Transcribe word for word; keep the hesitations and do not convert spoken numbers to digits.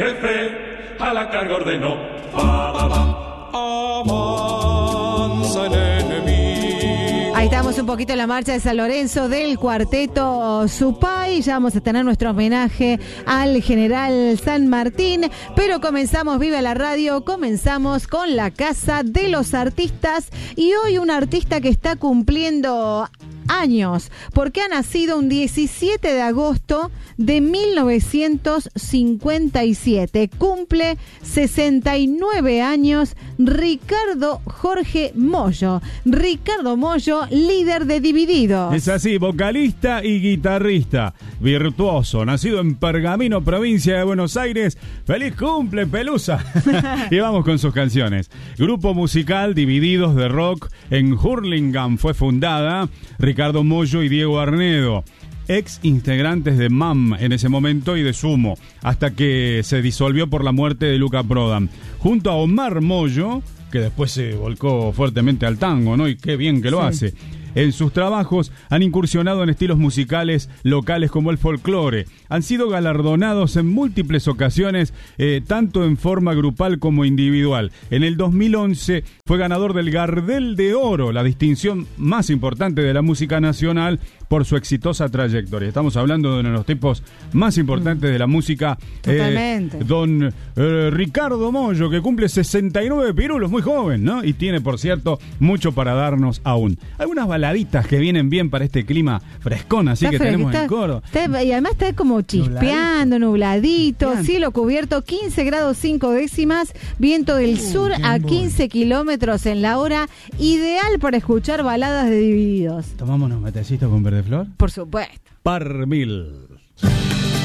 jefe a la carga ordenó. Va, va, va. Avanza el enemigo. Ahí estamos un poquito en la marcha de San Lorenzo del cuarteto Supay. Ya vamos a tener nuestro homenaje al general San Martín. Pero comenzamos, vive la radio, comenzamos con la Casa de los Artistas. Y hoy un artista que está cumpliendo años, porque ha nacido un diecisiete de agosto de mil novecientos cincuenta y siete. Cumple sesenta y nueve años Ricardo Jorge Mollo. Ricardo Mollo, líder de Divididos. Es así, vocalista y guitarrista, virtuoso, nacido en Pergamino, provincia de Buenos Aires. ¡Feliz cumple, Pelusa! Y vamos con sus canciones. Grupo musical Divididos de rock en Hurlingham fue fundada Ricardo Mollo y Diego Arnedo, ex integrantes de M A M en ese momento y de Sumo, hasta que se disolvió por la muerte de Luca Prodan. Junto a Omar Mollo, que después se volcó fuertemente al tango, ¿no? Y qué bien que lo sí. hace. En sus trabajos han incursionado en estilos musicales locales como el folclore. Han sido galardonados en múltiples ocasiones, eh, tanto en forma grupal como individual. En el dos mil once fue ganador del Gardel de Oro, la distinción más importante de la música nacional, por su exitosa trayectoria. Estamos hablando de uno de los tipos más importantes de la música. Totalmente. Eh, don eh, Ricardo Mollo, que cumple sesenta y nueve pirulos, muy joven, ¿no? Y tiene, por cierto, mucho para darnos aún. Algunas baladitas que vienen bien para este clima frescón, así está que tenemos está, en coro. Está, y además está como chispeando, nubladito, nubladito cielo cubierto, quince grados cinco décimas, viento del uh, sur a quince kilómetros en la hora, ideal para escuchar baladas de Divididos. Tomamos unos matecitos con verde flor. Por supuesto. Par mil.